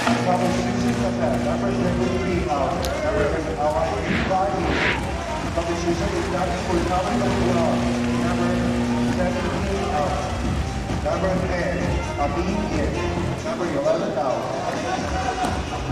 Number 16 number 17 out. Number 5. Substitution is done for number 12. Number 17 out. Number 10, Abin in. Number 11 out.